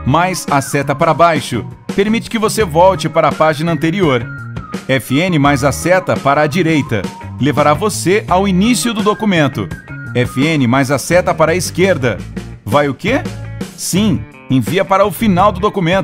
mais a seta para baixo permite que você volte para a página anterior. Fn mais a seta para a direita levará você ao início do documento. Fn mais a seta para a esquerda. Vai o quê? Sim, envia para o final do documento.